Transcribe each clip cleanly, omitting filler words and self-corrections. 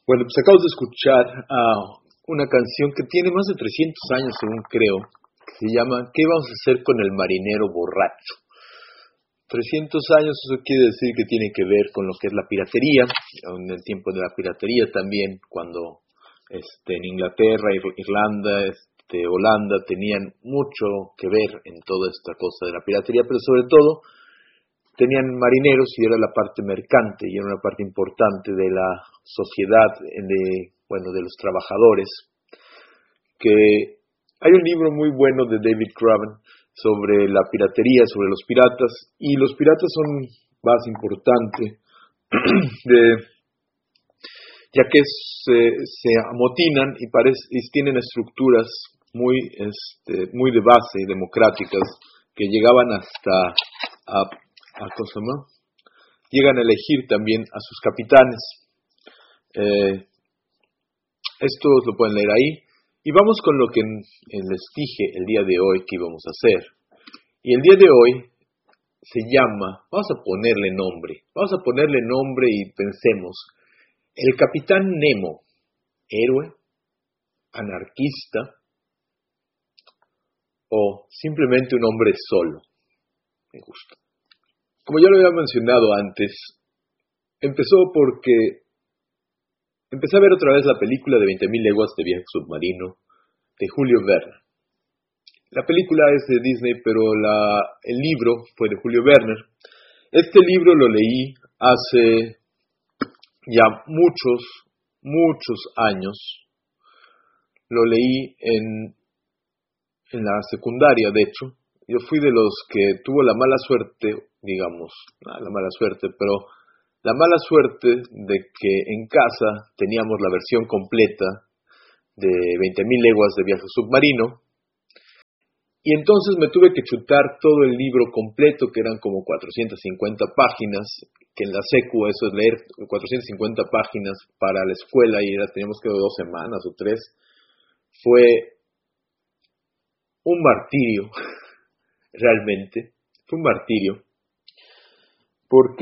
Bueno, pues acabamos de escuchar una canción que tiene más de 300 años, según creo, que se llama ¿Qué vamos a hacer con el marinero borracho? 300 años, eso quiere decir que tiene que ver con lo que es la piratería, en el tiempo de la piratería también, cuando en Inglaterra, Irlanda, Holanda tenían mucho que ver en toda esta cosa de la piratería, pero sobre todo tenían marineros y era la parte mercante y era una parte importante de la sociedad, de los trabajadores. Que hay un libro muy bueno de David Craven sobre la piratería, sobre los piratas, y los piratas son más importantes, ya que se amotinan y tienen estructuras muy de base, democráticas, que llegaban hasta llegan a elegir también a sus capitanes. Esto lo pueden leer ahí. Y vamos con lo que les dije el día de hoy que íbamos a hacer. Y el día de hoy se llama, vamos a ponerle nombre y pensemos, el Capitán Nemo, héroe, anarquista o simplemente un hombre solo. Me gusta. Como ya lo había mencionado antes, empecé a ver otra vez la película de 20.000 leguas de viaje submarino de Julio Verne. La película es de Disney, pero el libro fue de Julio Verne. Este libro lo leí hace ya muchos años. Lo leí en la secundaria, de hecho. Yo fui de los que tuvo la mala suerte de que en casa teníamos la versión completa de 20.000 leguas de viaje submarino, y entonces me tuve que chutar todo el libro completo, que eran como 450 páginas, que en la secu eso es leer 450 páginas para la escuela, y teníamos que 2 semanas o 3, fue un martirio, realmente, fue un martirio, porque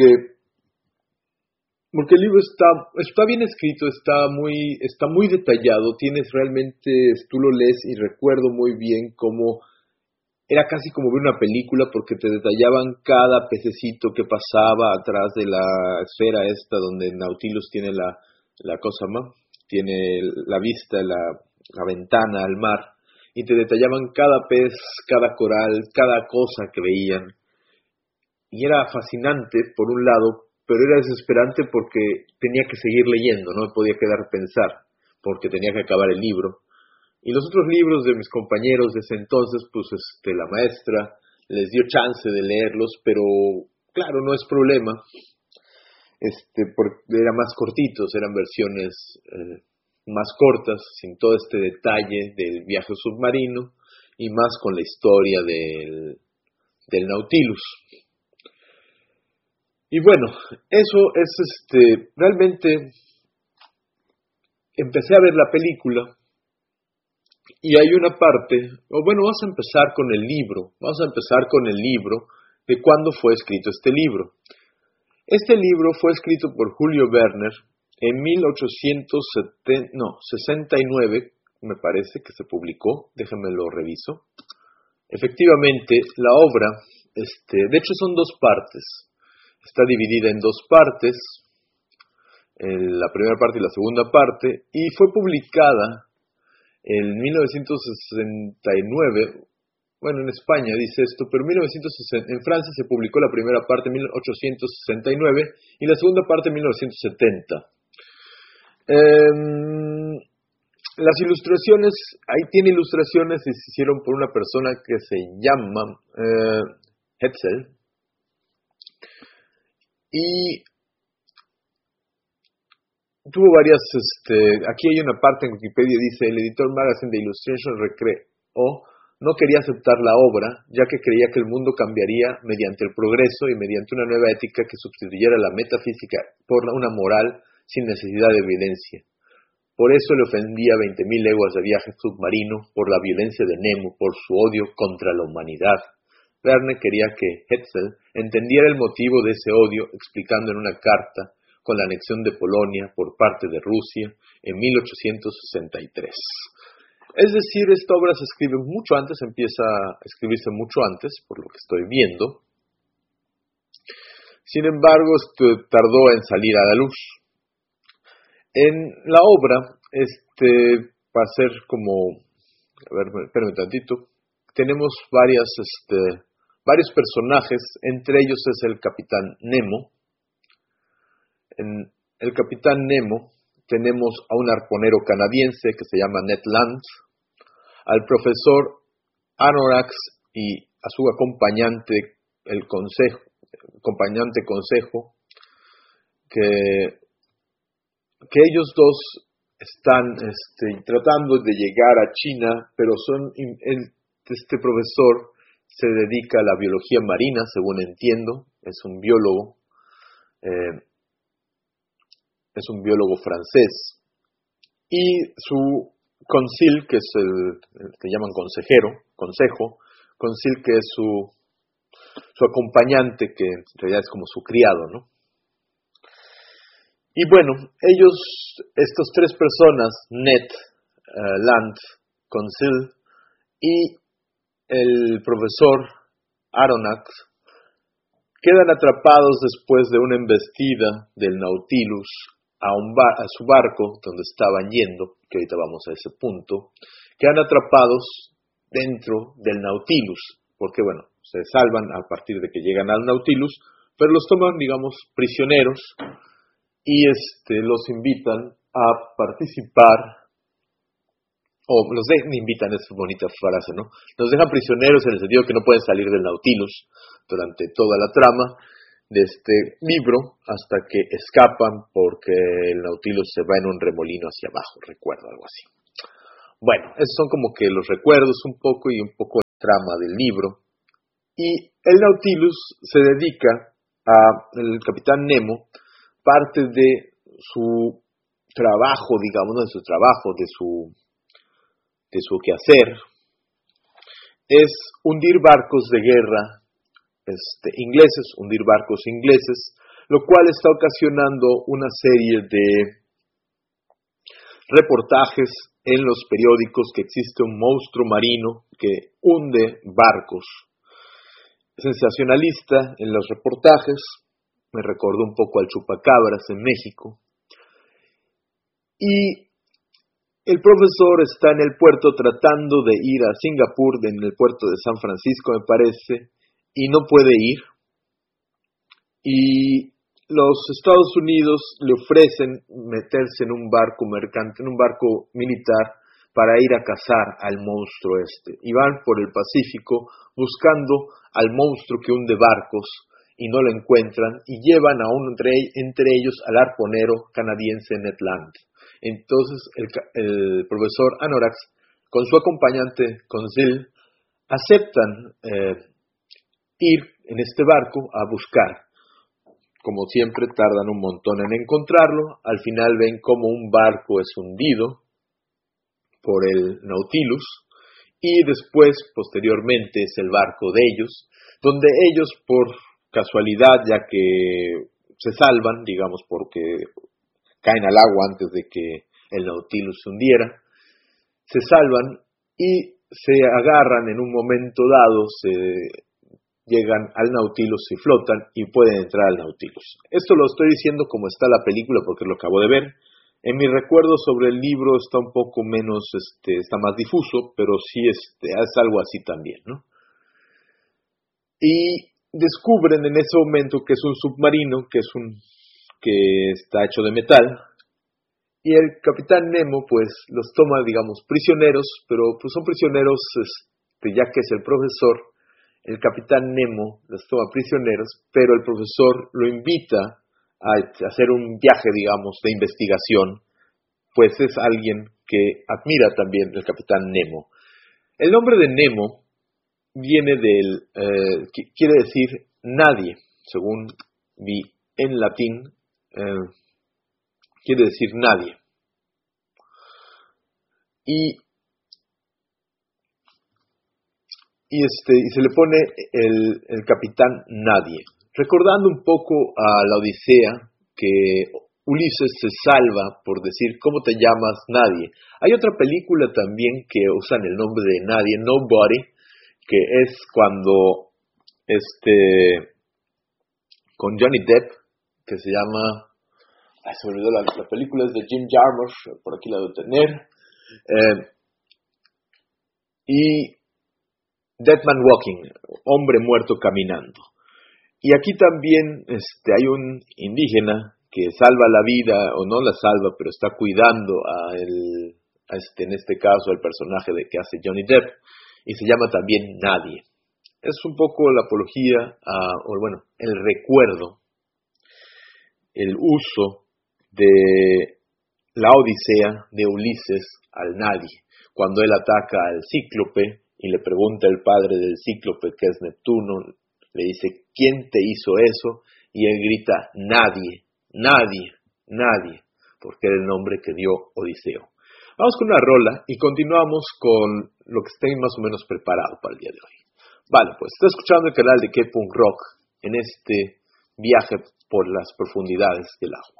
el libro está bien escrito, está muy detallado, tú lo lees y recuerdo muy bien cómo era casi como ver una película, porque te detallaban cada pececito que pasaba atrás de la esfera esta donde Nautilus tiene tiene la vista, la ventana al mar, y te detallaban cada pez, cada coral, cada cosa que veían. Y era fascinante, por un lado, pero era desesperante porque tenía que seguir leyendo, no me podía quedar a pensar, porque tenía que acabar el libro. Y los otros libros de mis compañeros de ese entonces, la maestra les dio chance de leerlos, pero claro, no es problema, porque eran más cortitos, eran versiones más cortas, sin todo este detalle del viaje submarino, y más con la historia del Nautilus. Y bueno, eso es realmente empecé a ver la película y hay una parte, vamos a empezar con el libro de cuándo fue escrito este libro. Este libro fue escrito por Julio Verne en 1869, me parece que se publicó, déjenme lo reviso. Efectivamente, la obra, de hecho son 2 partes. Está dividida en 2 partes, la primera parte y la segunda parte, y fue publicada en 1969, en España dice esto, pero en Francia se publicó la primera parte en 1869 y la segunda parte en 1970. Las ilustraciones, ahí tiene ilustraciones y se hicieron por una persona que se llama Hetzel. Y tuvo varias, aquí hay una parte en Wikipedia, dice, el editor Magazine de Illustration no quería aceptar la obra, ya que creía que el mundo cambiaría mediante el progreso y mediante una nueva ética que sustituyera la metafísica por una moral sin necesidad de evidencia. Por eso le ofendía 20.000 leguas de viaje submarino, por la violencia de Nemo, por su odio contra la humanidad. Verne quería que Hetzel entendiera el motivo de ese odio, explicando en una carta con la anexión de Polonia por parte de Rusia en 1863. Es decir, esta obra se escribe mucho antes, empieza a escribirse mucho antes, por lo que estoy viendo. Sin embargo, esto tardó en salir a la luz. En la obra, va a ser como, a ver, espérame un tantito, tenemos varios personajes, entre ellos es el Capitán Nemo. En el Capitán Nemo tenemos a un arponero canadiense que se llama Ned Land, al profesor Aronnax y a su acompañante, acompañante consejo, que ellos dos están tratando de llegar a China, pero este profesor se dedica a la biología marina, según entiendo, es un biólogo francés, y su consil, que es el que llaman consejo, consil, que es su acompañante, que en realidad es como su criado, ¿no? Y bueno, estas tres personas, Ned Land, consil, y el profesor Aronnax, quedan atrapados después de una embestida del Nautilus a su barco donde estaban yendo, que ahorita vamos a ese punto. Quedan atrapados dentro del Nautilus, porque bueno, se salvan a partir de que llegan al Nautilus, pero los toman, digamos, prisioneros y los invitan a participar, invitan, es bonita frase, ¿no? Los dejan prisioneros en el sentido que no pueden salir del Nautilus durante toda la trama de este libro hasta que escapan porque el Nautilus se va en un remolino hacia abajo, recuerdo, algo así. Bueno, esos son como que los recuerdos un poco y un poco la trama del libro. Y el Nautilus se dedica el Capitán Nemo, parte de su trabajo, digamos, no de su trabajo, de su quehacer, es hundir barcos de guerra hundir barcos ingleses, lo cual está ocasionando una serie de reportajes en los periódicos que existe un monstruo marino que hunde barcos. Sensacionalista en los reportajes, me recordó un poco al Chupacabras en México. Y el profesor está en el puerto tratando de ir a Singapur, en el puerto de San Francisco, me parece, y no puede ir. Y los Estados Unidos le ofrecen meterse en un barco mercante, en un barco militar, para ir a cazar al monstruo Y van por el Pacífico buscando al monstruo que hunde barcos y no lo encuentran, y llevan entre ellos al arponero canadiense Ned Land. Entonces el profesor Aronnax, con su acompañante Conseil, aceptan ir en este barco a buscar. Como siempre, tardan un montón en encontrarlo. Al final ven como un barco es hundido por el Nautilus, y después, posteriormente, es el barco de ellos, donde ellos, por casualidad, ya que se salvan, digamos, porque caen al agua antes de que el Nautilus se hundiera, se salvan y se agarran en un momento dado, llegan al Nautilus y flotan y pueden entrar al Nautilus. Esto lo estoy diciendo como está la película porque lo acabo de ver. En mi recuerdo sobre el libro está un poco menos, está más difuso, pero sí es algo así también, ¿no? Y descubren en ese momento que es un submarino, que está hecho de metal, y el Capitán Nemo pues los toma, digamos, prisioneros, pero pues son prisioneros, ya que es el profesor. El Capitán Nemo los toma prisioneros, pero el profesor lo invita a hacer un viaje, digamos, de investigación, pues es alguien que admira también el Capitán Nemo. El nombre de Nemo viene quiere decir nadie, según vi en latín, quiere decir nadie. Y se le pone el Capitán Nadie, recordando un poco a la Odisea que Ulises se salva por decir, ¿cómo te llamas? Nadie. Hay otra película también que usan el nombre de Nadie, Nobody, que es cuando, con Johnny Depp, que se llama, se me olvidó, la película es de Jim Jarmusch, por aquí la debo tener, y Dead Man Walking, hombre muerto caminando. Y aquí también hay un indígena que salva la vida, o no la salva, pero está cuidando en este caso, al personaje que hace Johnny Depp, y se llama también Nadie. Es un poco la apología, el recuerdo, el uso de la Odisea de Ulises al nadie, cuando él ataca al Cíclope y le pregunta al padre del Cíclope, que es Neptuno, le dice, ¿quién te hizo eso? Y él grita, nadie, nadie, nadie, porque era el nombre que dio Odiseo. Vamos con una rola y continuamos con lo que esté más o menos preparado para el día de hoy. Vale, pues está escuchando el canal de K-Punk Rock en este viaje por las profundidades del agua.